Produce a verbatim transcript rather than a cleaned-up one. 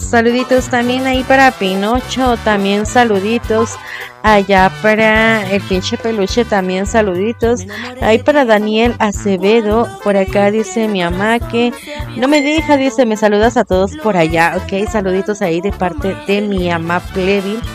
Saluditos también ahí para Pinocho, también saluditos. Allá para el pinche peluche también saluditos. Ahí para Daniel Acevedo, por acá dice mi mamá que no me deja, dice, me saludas a todos por allá, ok, saluditos ahí de parte de mi mamá Plevin.